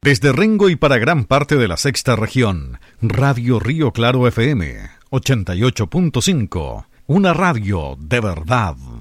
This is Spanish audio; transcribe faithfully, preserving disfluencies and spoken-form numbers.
Desde Rengo y para gran parte de la sexta región, Radio Río Claro F M, ochenta y ocho punto cinco, una radio de verdad.